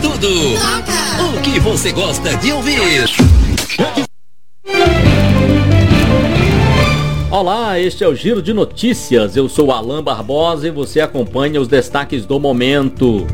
tudo. O que você gosta de ouvir. Olá, este é o Giro de Notícias. Eu sou Alan Barbosa e você acompanha os destaques do momento.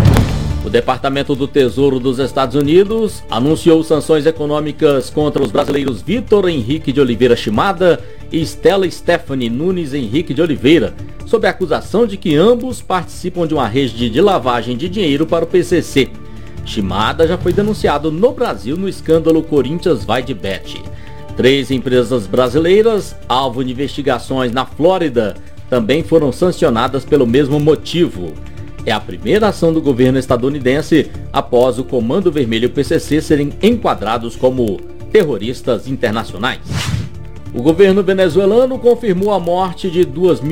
O Departamento do Tesouro dos Estados Unidos anunciou sanções econômicas contra os brasileiros Vitor Henrique de Oliveira Shimada e Stella Stephanie Nunes Henrique de Oliveira, sob a acusação de que ambos participam de uma rede de lavagem de dinheiro para o PCC. Shimada já foi denunciado no Brasil no escândalo Corinthians Vai de Bet. 3 empresas brasileiras, alvo de investigações na Flórida, também foram sancionadas pelo mesmo motivo. É a primeira ação do governo estadunidense após o Comando Vermelho e o PCC serem enquadrados como terroristas internacionais. O governo venezuelano confirmou a morte de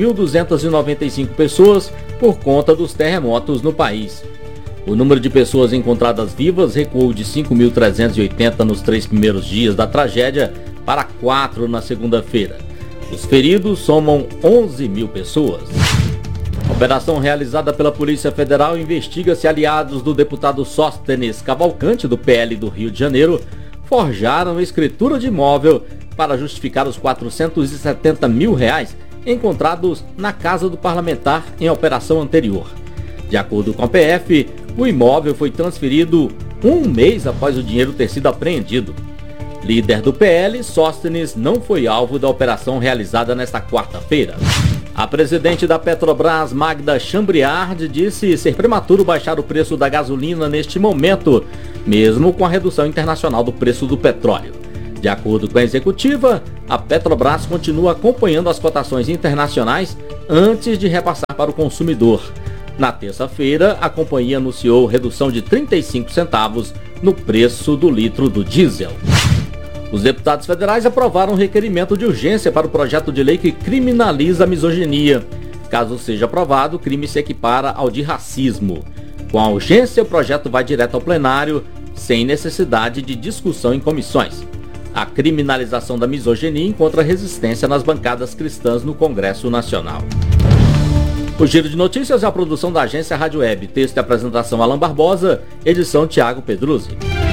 2.295 pessoas por conta dos terremotos no país. O número de pessoas encontradas vivas recuou de 5.380 nos 3 primeiros dias da tragédia para 4 na segunda-feira. Os feridos somam 11 mil pessoas. A operação realizada pela Polícia Federal investiga se aliados do deputado Sóstenes Cavalcante, do PL do Rio de Janeiro, forjaram escritura de imóvel para justificar os R$470 mil encontrados na casa do parlamentar em operação anterior. De acordo com a PF, o imóvel foi transferido um mês após o dinheiro ter sido apreendido. Líder do PL, Sóstenes não foi alvo da operação realizada nesta quarta-feira. A presidente da Petrobras, Magda Chambriard, disse ser prematuro baixar o preço da gasolina neste momento, mesmo com a redução internacional do preço do petróleo. De acordo com a executiva, a Petrobras continua acompanhando as cotações internacionais antes de repassar para o consumidor. Na terça-feira, a companhia anunciou redução de 35 centavos no preço do litro do diesel. Os deputados federais aprovaram um requerimento de urgência para o projeto de lei que criminaliza a misoginia. Caso seja aprovado, o crime se equipara ao de racismo. Com a urgência, o projeto vai direto ao plenário, sem necessidade de discussão em comissões. A criminalização da misoginia encontra resistência nas bancadas cristãs no Congresso Nacional. O Giro de Notícias é a produção da agência Rádio Web. Texto e apresentação Alan Barbosa, edição Tiago Pedruzzi.